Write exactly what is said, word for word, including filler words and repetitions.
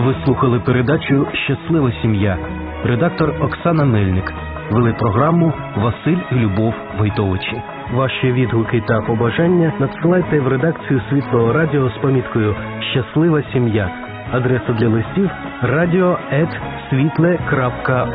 Ви слухали передачу «Щаслива сім'я». Редактор Оксана Мельник. Вели програму Василь і Любов Войтовичі. Ваші відгуки та побажання надсилайте в редакцію Світлого радіо з поміткою «Щаслива сім'я». Адреса для листів – радіо ет світле крапка